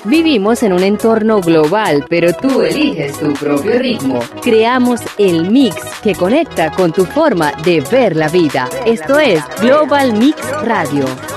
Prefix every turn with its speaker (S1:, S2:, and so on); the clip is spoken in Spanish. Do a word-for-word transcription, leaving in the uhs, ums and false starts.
S1: Vivimos en un entorno global, pero tú eliges tu propio ritmo. Creamos el mix que conecta con tu forma de ver la vida. Esto es Global Mix Radio.